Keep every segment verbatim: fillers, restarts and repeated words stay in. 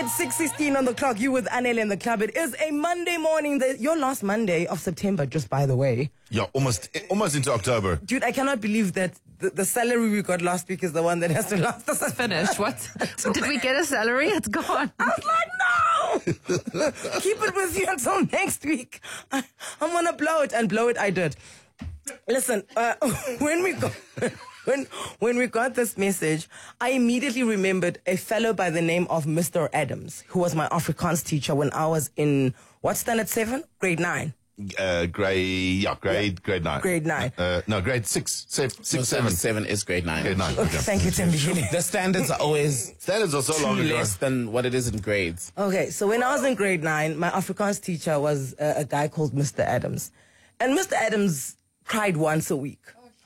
six sixteen on the clock, you with Anel in the club. It is a Monday morning, the, your last Monday of September, just by the way. Yeah, almost almost into October. Dude, I cannot believe that the, the salary we got last week is the one that has to last us. Finished. What? Did we get a salary? It's gone. I was like, no! Keep it with you until next week. I, I'm gonna blow it, and blow it I did. Listen, uh, when we got... When when we got this message, I immediately remembered a fellow by the name of Mister Adams, who was my Afrikaans teacher when I was in, what, standard seven? Grade nine. Uh, grade, yeah, grade, yeah. grade nine. Grade nine. Uh, no, grade six, six, six no, seven. Seven is grade nine. Grade nine. Okay, okay. Thank you, Tim. The standards are always standards are so long ago. less than what it is in grades. Okay, so when I was in grade nine, my Afrikaans teacher was uh, a guy called Mister Adams, and Mister Adams cried once a week.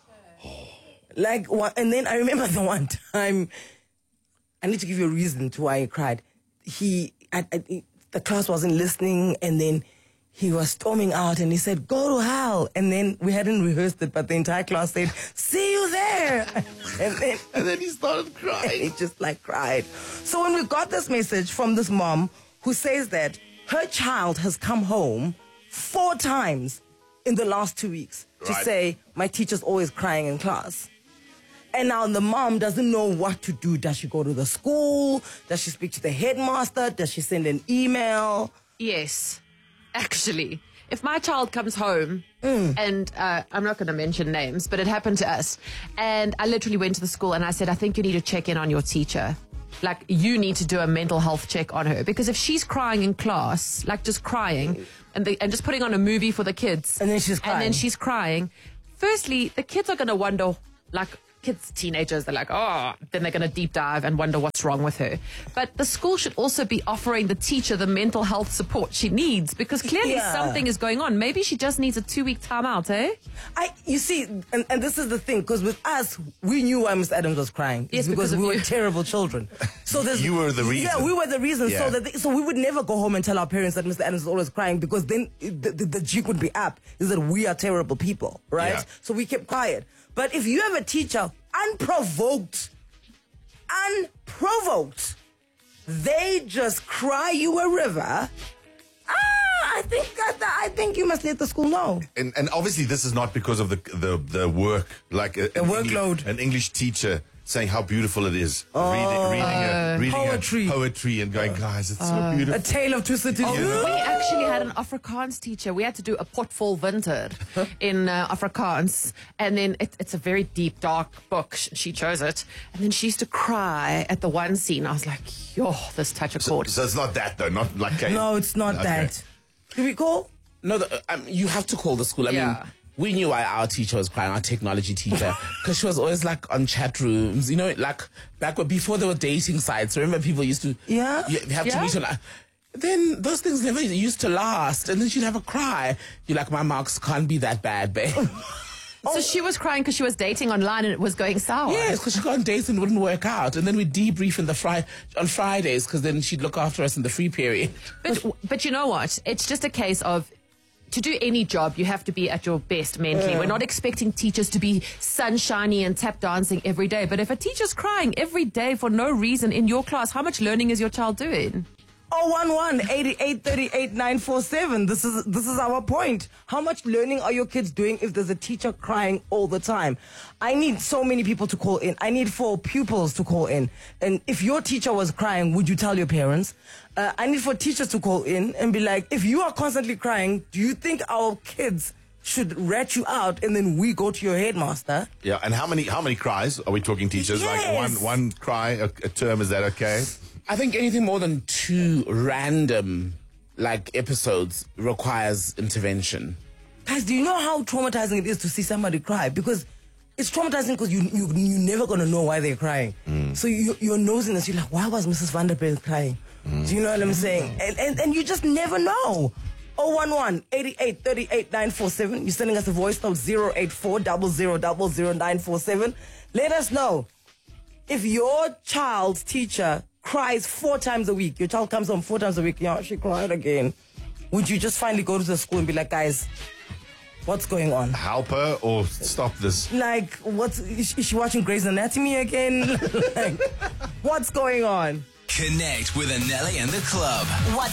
Like, and then I remember the one time, I need to give you a reason to why he cried. He, I, I, the class wasn't listening, and then he was storming out, and he said, "Go to hell." And then we hadn't rehearsed it, but the entire class said, "See you there." And then, and then he started crying. He just like cried. So when we got this message from this mom who says that her child has come home four times in the last two weeks to Right. say, "My teacher's always crying in class." And now the mom doesn't know what to do. Does she go to the school? Does she speak to the headmaster? Does she send an email? Yes, actually. If my child comes home, Mm. and uh, I'm not going to mention names, but it happened to us, and I literally went to the school and I said, I think you need to check in on your teacher. Like, you need to do a mental health check on her. Because if she's crying in class, like just crying, and, the, and just putting on a movie for the kids, And then she's and then crying. she's crying, firstly, the kids are going to wonder, like, kids, teenagers, they're like, oh, then they're going to deep dive and wonder what's wrong with her. But the school should also be offering the teacher the mental health support she needs, because clearly Yeah. something is going on. Maybe she just needs a two-week timeout, eh? I, you see, and, and this is the thing, because with us, we knew why Mister Adams was crying. Yes, It's because, because of we were you. terrible children. So there's, You were the reason. Yeah, we were the reason. Yeah. So that they, so we would never go home and tell our parents that Mister Adams is always crying, because then the, the, the jig would be up, is that we are terrible people, right? Yeah. So we kept quiet. But if you have a teacher, unprovoked, unprovoked, they just cry you a river, ah, I think that, I think you must let the school know. And, and obviously this is not because of the the, the work, like a, The an workload. English, an English teacher saying how beautiful it is. Oh. reading reading, a, reading Poetry. A poetry and going, guys, it's so A beautiful. tale of two cities. We actually had an Afrikaans teacher. We had to do a Potvol Winter in uh, Afrikaans. And then it, it's a very deep, dark book. Sh- She chose it. And then she used to cry at the one scene. I was like, yo, this touch a chord. So it's not that though, not like No, it's not Okay. that. Do we call? No, the, um, you have to call the school. I Yeah. mean, we knew why our teacher was crying, our technology teacher, because she was always like on chat rooms, you know, like back when, before there were dating sites. Remember, people used to Yeah. you have to Yeah. meet on. Like, then those things never used to last, and then she'd have a cry. You're like, my marks can't be that bad, babe. So she was crying because she was dating online and it was going sour. Yes, because she got on dates and it wouldn't work out, and then we'd debrief in the fri- on Fridays, because then she'd look after us in the free period. But, but you know what? It's just a case of, to do any job, you have to be at your best mentally. Yeah. We're not expecting teachers to be sunshiny and tap dancing every day. But if a teacher's crying every day for no reason in your class, how much learning is your child doing? oh one one, eight eight three eight, nine four seven. This is this is our point. How much learning are your kids doing if there's a teacher crying all the time? I need so many people to call in. I need four pupils to call in. And if your teacher was crying, would you tell your parents? Uh, I need for teachers to call in and be like, if you are constantly crying, do you think our kids should rat you out and then we go to your headmaster? Yeah, and how many how many cries are we talking, teachers? Yes. Like one one cry a, a term, is that okay? I think anything more than two random, like, episodes requires intervention. Guys, do you know how traumatizing it is to see somebody cry? Because it's traumatizing because you, you, you're never going to know why they're crying. So you, you're nosing this. You're like, why was Missus Vanderbilt crying? Do you know what I'm saying? And, and, and you just never know. oh one one, eight eight three eight, nine four seven. You're sending us a voice note, zero eight four, zero zero zero zero, nine four seven. Let us know. If your child's teacher cries four times a week, your child comes home four times a week, yeah, she cried again, would you just finally go to the school and be like, guys, what's going on? Help her or stop this? Like, what's, is she watching Grey's Anatomy again? Like, what's going on? Connect with Anele and the club. WhatsApp